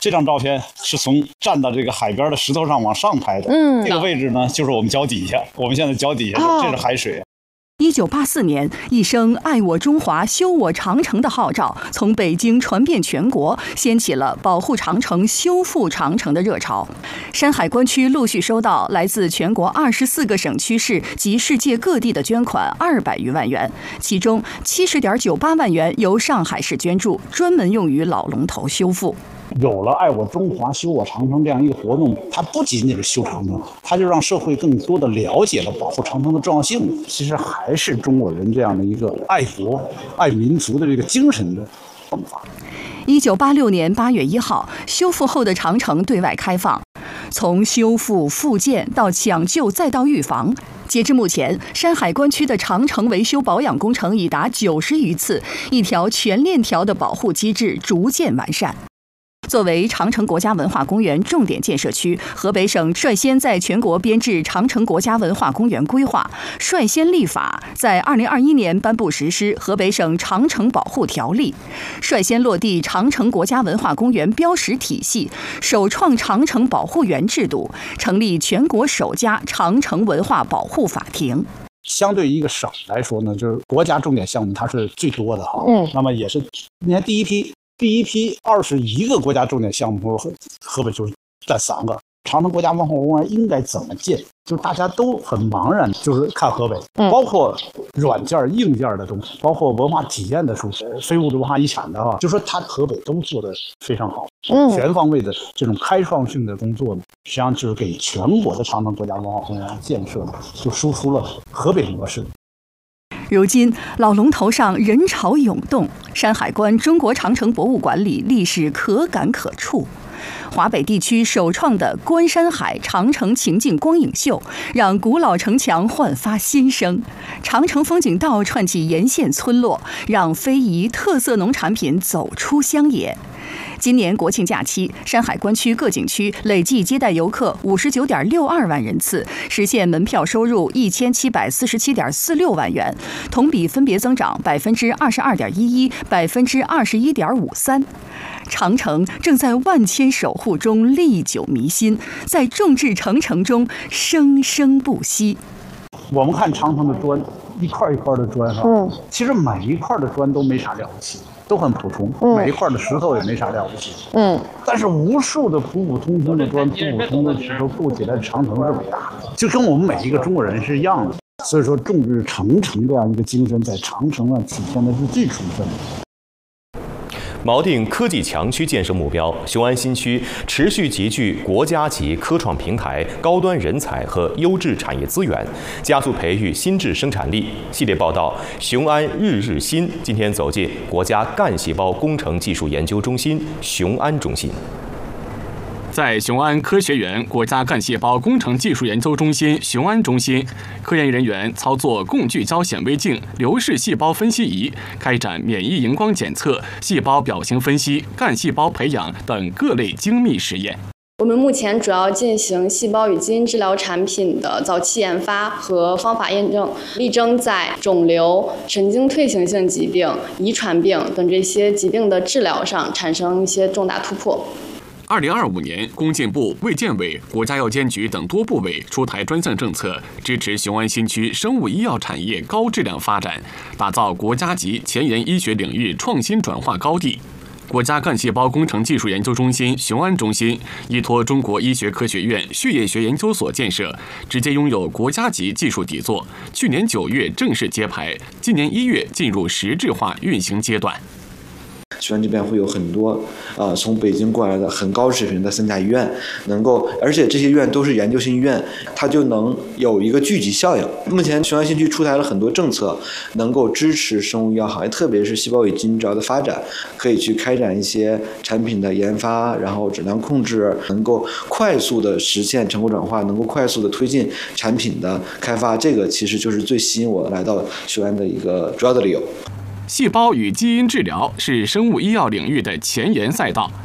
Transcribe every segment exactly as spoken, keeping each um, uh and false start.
这张照片是从站到这个海边的石头上往上拍的，嗯，这个位置呢就是我们脚底下，我们现在脚底下、哦、这是海水。 一九八四年，一声“爱我中华，修我长城”的号召从北京传遍全国，掀起了保护长城、修复长城的热潮。山海关区陆续收到来自全国二十四个省区市及世界各地的捐款二百余万元，其中七十点九八万元由上海市捐助，专门用于老龙头修复。 有了爱我中华修我长城这样一个活动，它不仅仅是修长城，它就让社会更多的了解了保护长城的重要性。其实还是中国人这样的一个爱国爱民族的这个精神的方法。 一九八六年八月一号，修复后的长城对外开放。从修复、复建到抢救再到预防，截至目前，山海关区的长城维修保养工程已达九十余次，一条全链条的保护机制逐渐完善。作为长城国家文化公园重点建设区，河北省率先在全国编制长城国家文化公园规划，率先立法，在二零二一年颁布实施《河北省长城保护条例》，率先落地长城国家文化公园标识体系，首创长城保护员制度，成立全国首家长城文化保护法庭。 相对一个省来说呢，就是国家重点项目它是最多的哈，嗯，那么也是你看第一批。第一批二十一个国家重点项目，河北就是占三个。长城国家文化公园应该怎么建？就是大家都很茫然，就是看河北，包括软件、硬件的东西，包括文化体验的书、非物质文化遗产的啊，就说它河北都做得非常好，全方位的这种开创性的工作呢，实际上就是给全国的长城国家文化公园建设呢，就输出了河北模式。 如今，老龙头上人潮涌动，山海关中国长城博物馆里历史可感可触。华北地区首创的观山海长城情境光影秀，让古老城墙焕发新生；长城风景道串起沿线村落，让非遗特色农产品走出乡野。今年国庆假期，山海关区各景区累计接待游客五十九点六二万人次，实现门票收入一千七百四十七点四六万元，同比分别增长百分之二十二点一一、百分之二十一点五三。长城正在万千守护中历久弥新，在众志成城中生生不息。 我们看长城的砖，一块一块的砖哈，嗯，其实每一块的砖都没啥了不起。都很普通，每一块的石头也没啥了不起，嗯，但是无数的普普通通的砖、普普通的石头构起来的长城是伟大的，就跟我们每一个中国人是一样的。所以说，众志成城这样一个精神，在长城上体现的是最充分的。 锚定科技强区建设目标，雄安新区持续集聚国家级科创平台、高端人才和优质产业资源，加速培育新质生产力。系列报道《雄安日日新》今天走进国家干细胞工程技术研究中心雄安中心。 在雄安科学园国家干细胞工程技术研究中心雄安中心，科研人员操作共聚焦显微镜、流式细胞分析仪，开展免疫荧光检测、细胞表情分析、干细胞培养等各类精密实验。 我们目前主要进行细胞与基因治疗产品的早期研发和方法验证，力争在肿瘤、神经退行性疾病、遗传病等这些疾病的治疗上产生一些重大突破。 二零二五年，工信部、卫健委、国家药监局等多部委出台专项政策，支持雄安新区生物医药产业高质量发展，打造国家级前沿医学领域创新转化高地。国家干细胞工程技术研究中心雄安中心依托中国医学科学院血液学研究所建设，直接拥有国家级技术底座。去年九月正式揭牌，今年一月进入实质化运行阶段。 雄安这边会有很多呃从北京过来的很高水平的三甲医院，能够，而且这些医院都是研究型医院，它就能有一个聚集效应。目前雄安新区出台了很多政策，能够支持生物医药行业，特别是细胞与基因治疗的发展，可以去开展一些产品的研发，然后质量控制，能够快速的实现成果转化，能够快速的推进产品的开发，这个其实就是最吸引我来到雄安的一个主要的理由。 细胞与基因治疗是生物医药领域的前沿赛道。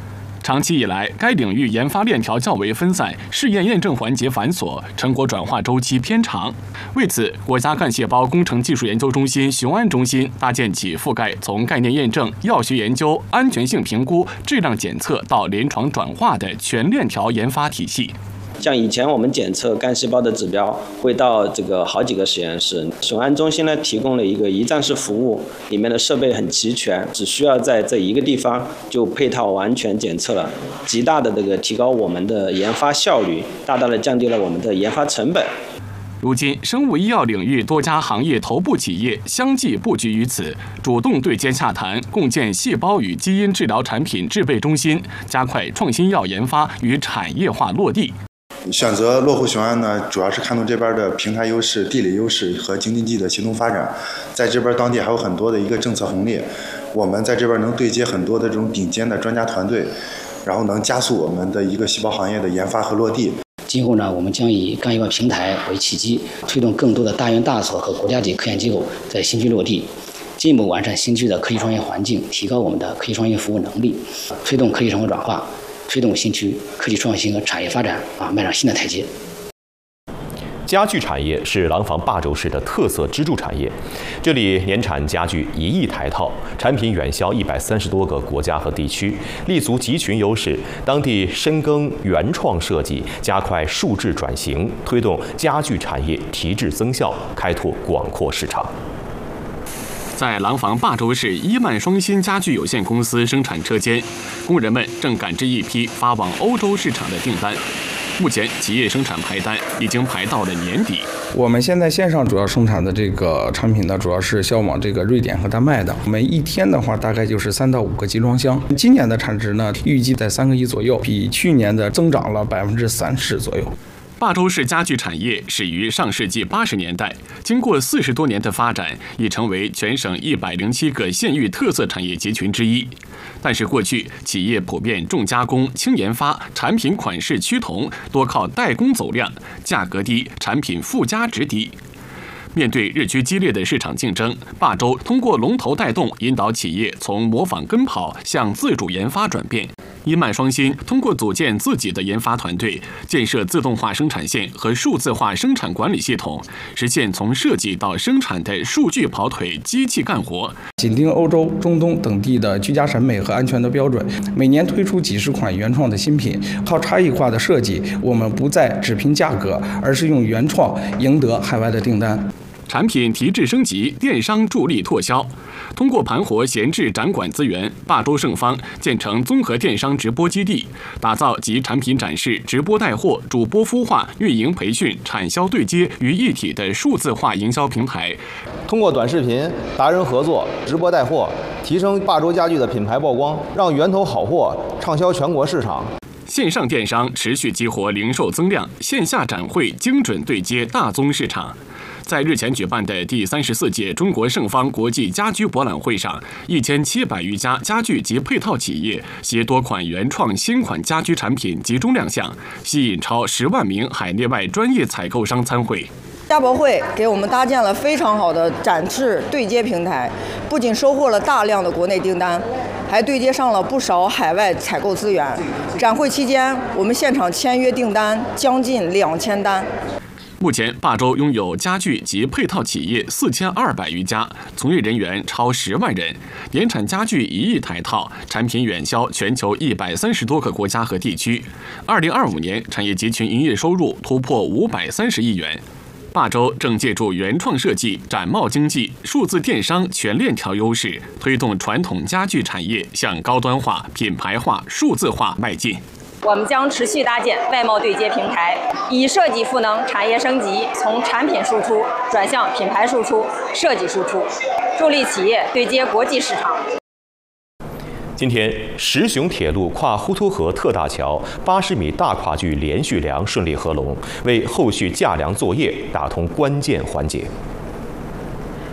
长期以来，该领域研发链条较为分散，试验验证环节繁琐，成果转化周期偏长。为此，国家干细胞工程技术研究中心雄安中心搭建起覆盖从概念验证、药学研究、安全性评估、质量检测到临床转化的全链条研发体系。 像以前我们检测干细胞的指标会到这个好几个实验室，雄安中心呢提供了一个一站式服务，里面的设备很齐全，只需要在这一个地方就配套完全检测了，极大的这个提高我们的研发效率，大大的降低了我们的研发成本。 如今，生物医药领域多家行业头部企业相继布局于此，主动对接洽谈，共建细胞与基因治疗产品制备中心，加快创新药研发与产业化落地。 选择落户雄安呢，主要是看中这边的平台优势、地理优势和京津冀的协同发展。在这边当地还有很多的一个政策红利，我们在这边能对接很多的这种顶尖的专家团队，然后能加速我们的一个细胞行业的研发和落地。 今后呢，我们将以干细胞平台为契机，推动更多的大院大所和国家级科研机构在新区落地，进一步完善新区的科技创业环境，提高我们的科技创业服务能力，推动科技成果转化。推动新区科技创新和产业发展啊迈上新的台阶。 家具产业是廊坊霸州市的特色支柱产业，这里年产家具一亿台套，产品远销一百三十多个国家和地区，立足集群优势，当地深耕原创设计，加快数质转型，推动家具产业提质增效，开拓广阔市场。 在廊坊霸州市伊曼双新家具有限公司生产车间，工人们正赶制一批发往欧洲市场的订单。目前，企业生产排单已经排到了年底。 我们现在线上主要生产的这个产品呢，主要是销往这个瑞典和丹麦的。我们一天的话，大概就是三到五个集装箱。今年的产值呢，预计在三个亿左右，比去年的增长了百分之三十左右。 霸州市家具产业始于上世纪八十年代，经过四十多年的发展，已成为全省一百零七个县域特色产业集群之一。但是过去企业普遍重加工、轻研发，产品款式趋同，多靠代工走量，价格低，产品附加值低。面对日趋激烈的市场竞争，霸州通过龙头带动，引导企业从模仿跟跑向自主研发转变。伊曼双新通过组建自己的研发团队，建设自动化生产线和数字化生产管理系统，实现从设计到生产的数据跑腿、机器干活。 紧盯欧洲、中东等地的居家审美和安全的标准，每年推出几十款原创的新品，靠差异化的设计，我们不再只凭价格，而是用原创赢得海外的订单。 产品提质升级，电商助力拓销。通过盘活闲置展馆资源，霸州盛方建成综合电商直播基地，打造集产品展示、直播带货、主播孵化、运营培训、产销对接于一体的数字化营销平台。 通过短视频、达人合作、直播带货，提升霸州家具的品牌曝光，让源头好货畅销全国市场。 线上电商持续激活零售增量，线下展会精准对接大宗市场。在日前举办的第三十四届中国盛方国际家居博览会上，一千七百余家家具及配套企业携多款原创新款家居产品集中亮相，吸引超十万名海内外专业采购商参会。 家博会给我们搭建了非常好的展示对接平台，不仅收获了大量的国内订单，还对接上了不少海外采购资源。展会期间，我们现场签约订单将近两千单。 目前，霸州拥有家具及配套企业四千二百余家，从业人员超十万人，年产家具一亿台套，产品远销全球一百三十多个国家和地区。二零二五年，产业集群营业收入突破五百三十亿元。霸州正借助原创设计、展贸经济、数字电商全链条优势，推动传统家具产业向高端化、品牌化、数字化迈进。 我们将持续搭建外贸对接平台，以设计赋能产业升级，从产品输出转向品牌输出、设计输出，助力企业对接国际市场。 今天，石雄铁路跨滹沱河特大桥八十米大跨距连续梁顺利合龙，为后续架梁作业打通关键环节。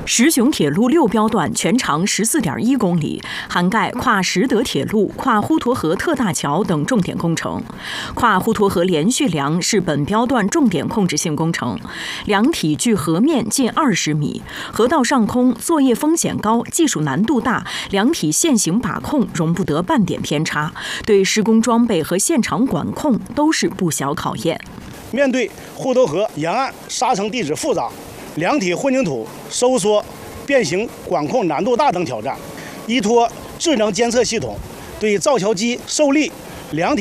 石雄铁路六标段全长十四点一公里，涵盖跨石德铁路、跨滹沱河特大桥等重点工程。跨滹沱河连续梁是本标段重点控制性工程，梁体距河面近二十米，河道上空作业风险高、技术难度大，梁体现行把控容不得半点偏差，对施工装备和现场管控都是不小考验。 面对滹沱河沿岸沙层地质复杂、梁体混凝土收缩、变形管控难度大等挑战，依托智能监测系统，对造桥机受力、梁体